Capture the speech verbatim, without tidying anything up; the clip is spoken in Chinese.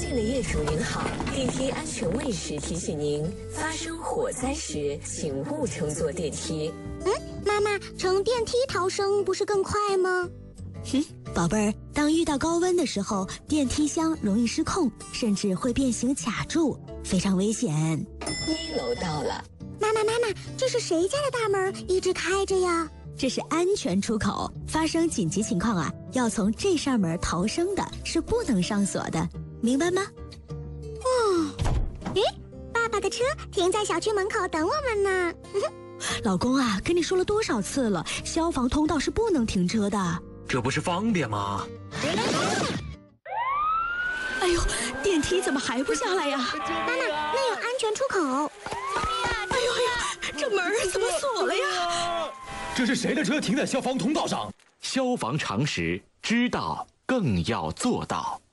亲爱的业主您好，电梯安全卫士提醒您，发生火灾时请勿乘坐电梯。 嗯，妈妈，乘电梯逃生不是更快吗？ 哼，宝贝儿，当遇到高温的时候，电梯箱容易失控，甚至会变形卡住，非常危险。 一楼到了。 妈妈，妈妈，这是谁家的大门一直开着呀？ 这是安全出口，发生紧急情况啊，要从这扇门逃生的，是不能上锁的，明白吗？ 哦，诶，爸爸的车停在小区门口等我们呢。 老公啊，跟你说了多少次了，消防通道是不能停车的。 这不是方便吗？ 哎呦，电梯怎么还不下来呀？ 妈妈，那有安全出口。 哎呦哎呦，这门怎么锁了呀？ 这是谁的车停在消防通道上？消防常识，知道更要做到。